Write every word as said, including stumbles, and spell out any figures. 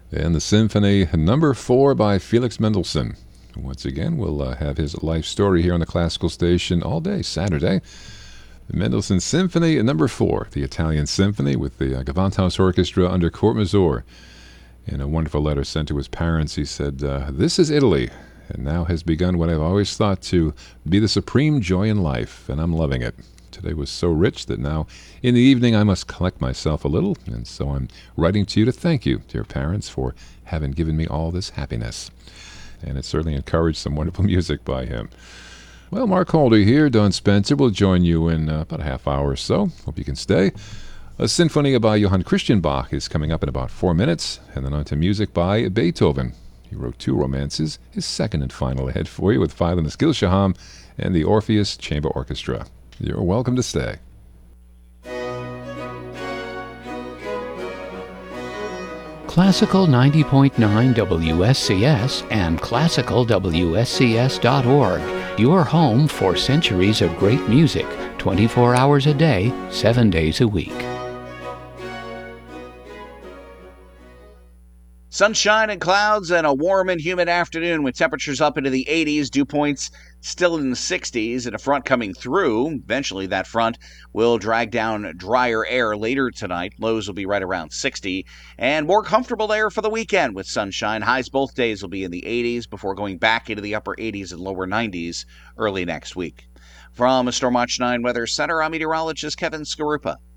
and the Symphony number four by Felix Mendelssohn. Once again, we'll uh, have his life story here on the Classical Station all day Saturday. Mendelssohn Symphony number four, the Italian Symphony with the uh, Gewandhaus Orchestra under Kurt Masur. In a wonderful letter sent to his parents, he said, uh, "This is Italy, and now has begun what I've always thought to be the supreme joy in life, and I'm loving it. Today was so rich that now in the evening I must collect myself a little, and so I'm writing to you to thank you, dear parents, for having given me all this happiness." And it certainly encouraged some wonderful music by him. Well, Mark Holder here. Don Spencer will join you in uh, about a half hour or so. Hope you can stay. A symphony by Johann Christian Bach is coming up in about four minutes, and then on to music by Beethoven. He wrote two romances, his second and final ahead for you with Philo Neskilshaham and the Orpheus Chamber Orchestra. You're welcome to stay. Classical ninety point nine W S C S and classical W S C S dot org. Your home for centuries of great music, twenty-four hours a day, seven days a week. Sunshine and clouds and a warm and humid afternoon with temperatures up into the eighties, dew points still in the sixties, and a front coming through. Eventually that front will drag down drier air later tonight. Lows will be right around sixty, and more comfortable air for the weekend with sunshine. Highs both days will be in the eighties before going back into the upper eighties and lower nineties early next week. From a Storm Watch nine Weather Center, I'm meteorologist Kevin Skarupa.